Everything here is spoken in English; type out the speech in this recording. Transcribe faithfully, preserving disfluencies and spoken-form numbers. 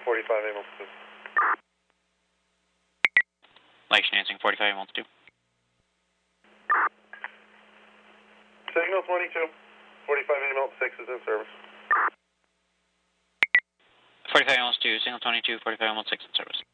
forty-five, eight one two. Lake Lansing, forty-five, eight one two. Signal twenty-two, forty-five, eight one six is in service. forty-five, eight one two, signal twenty-two, forty-five, eight one six in service.